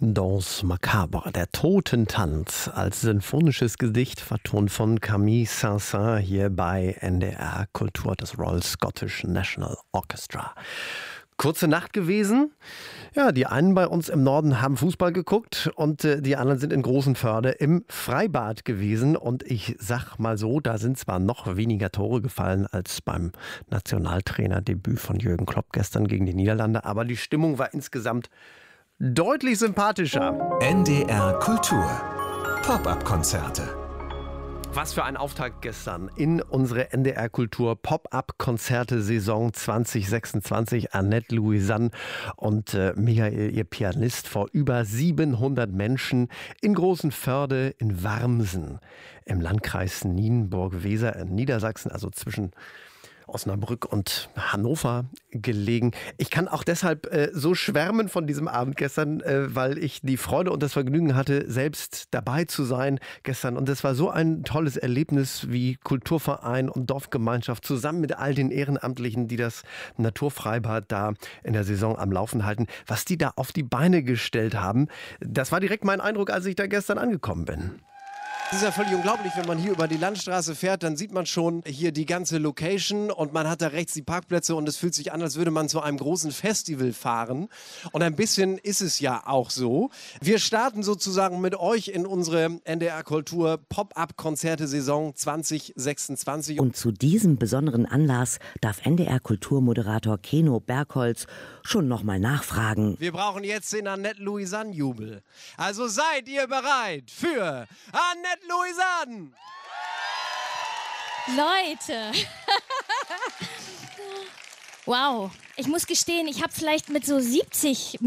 Danse macabre, der Totentanz als sinfonisches Gedicht, vertont von Camille Saint-Saëns hier bei NDR Kultur, das Royal Scottish National Orchestra. Kurze Nacht gewesen. Ja, die einen bei uns im Norden haben Fußball geguckt und die anderen sind in Großenförde im Freibad gewesen. Und ich sag mal so, da sind zwar noch weniger Tore gefallen als beim Nationaltrainerdebüt von Jürgen Klopp gestern gegen die Niederlande, aber die Stimmung war insgesamt deutlich sympathischer. NDR Kultur. Pop-up-Konzerte. Was für ein Auftakt gestern in unsere NDR Kultur Pop-up-Konzerte Saison 2026. Annette Louisanne und Michael, ihr Pianist, vor über 700 Menschen in Großenförde in Warmsen im Landkreis Nienburg-Weser in Niedersachsen, also zwischen Osnabrück und Hannover gelegen. Ich kann auch deshalb so schwärmen von diesem Abend gestern, weil ich die Freude und das Vergnügen hatte, selbst dabei zu sein gestern. Und es war so ein tolles Erlebnis, wie Kulturverein und Dorfgemeinschaft zusammen mit all den Ehrenamtlichen, die das Naturfreibad da in der Saison am Laufen halten, was die da auf die Beine gestellt haben. Das war direkt mein Eindruck, als ich da gestern angekommen bin. Es ist ja völlig unglaublich, wenn man hier über die Landstraße fährt, dann sieht man schon hier die ganze Location und man hat da rechts die Parkplätze und es fühlt sich an, als würde man zu einem großen Festival fahren. Und ein bisschen ist es ja auch so. Wir starten sozusagen mit euch in unsere NDR Kultur Pop-up-Konzerte Saison 2026. Und zu diesem besonderen Anlass darf NDR Kulturmoderator Keno Bergholz schon nochmal nachfragen. Wir brauchen jetzt den Annette Louisanne-Jubel. Also seid ihr bereit für Annette Louisanne! Leute! Wow, ich muss gestehen, ich habe vielleicht mit so 70